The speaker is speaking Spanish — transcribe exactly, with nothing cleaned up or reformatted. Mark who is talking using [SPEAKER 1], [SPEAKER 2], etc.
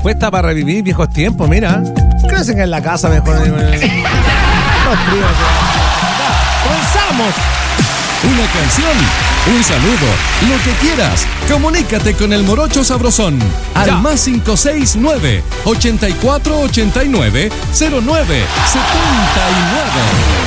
[SPEAKER 1] dispuesta para revivir viejos tiempos, mira. Crecen en la casa mejor. Los primos. ¡Comenzamos!
[SPEAKER 2] Una canción, un saludo, lo que quieras. Comunícate con el Morocho Sabrosón al
[SPEAKER 1] Ya.
[SPEAKER 2] más cinco seis nueve, ochenta y cuatro ochenta y nueve, cero nueve setenta y nueve.